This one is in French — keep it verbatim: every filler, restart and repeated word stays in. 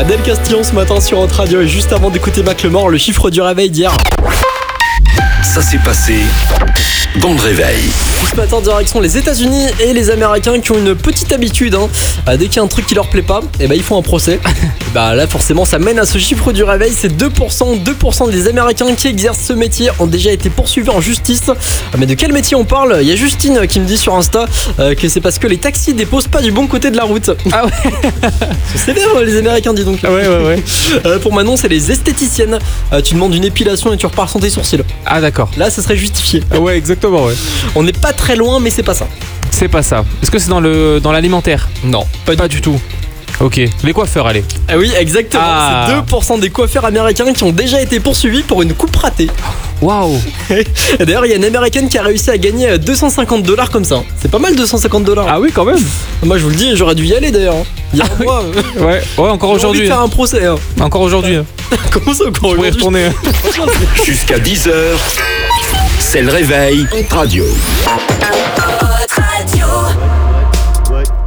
Adèle Castillon ce matin sur Hot Radio et juste avant d'écouter Macklemore, le chiffre du réveil d'hier. Ça s'est passé dans le réveil. Ce matin, direction les États-Unis et les Américains qui ont une petite habitude. Hein. Dès qu'il y a un truc qui leur plaît pas, et ben ils font un procès. Bah là, forcément, ça mène à ce chiffre du réveil. C'est deux pour cent. deux pour cent des Américains qui exercent ce métier ont déjà été poursuivis en justice. Mais de quel métier on parle ? Il y a Justine qui me dit sur Insta euh, que c'est parce que les taxis déposent pas du bon côté de la route. Ah ouais. C'est bien les Américains, dis donc. Ah ouais, ouais, ouais. Euh, pour Manon, c'est les esthéticiennes. Euh, tu demandes une épilation et tu repars sans tes sourcils. Ah d'accord. Là, ça serait justifié. Ah ouais, exactement, ouais. On n'est pas très loin, mais c'est pas ça. C'est pas ça. Est-ce que c'est dans le dans l'alimentaire ? Non, pas, pas du tout. Ok. Les coiffeurs, allez. Ah oui, exactement. Ah. C'est deux pour cent des coiffeurs américains qui ont déjà été poursuivis pour une coupe ratée. Waouh. D'ailleurs, il y a une américaine qui a réussi à gagner deux cent cinquante dollars comme ça. C'est pas mal deux cent cinquante dollars. Ah oui, quand même. Moi, je vous le dis, j'aurais dû y aller d'ailleurs. Il y a un mois. Ouais, ouais, encore aujourd'hui. J'ai envie de faire un procès. Hein. Encore aujourd'hui. Comment ça, encore aujourd'hui ? Retourner. Jusqu'à dix heures, c'est le réveil Hot Radio.